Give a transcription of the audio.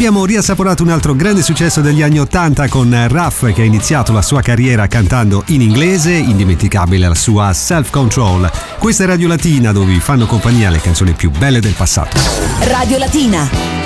Abbiamo riassaporato un altro grande successo degli anni '80 con Ruff, che ha iniziato la sua carriera cantando in inglese, indimenticabile la sua Self Control. Questa è Radio Latina, dove vi fanno compagnia le canzoni più belle del passato. Radio Latina.